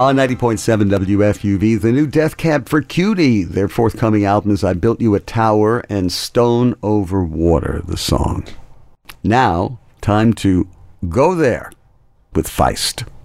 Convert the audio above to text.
On 90.7 WFUV, the new Death Cab for Cutie. Their forthcoming album is I Built You a Tower and Stone Over Water, the song. Now, time to go there with Feist.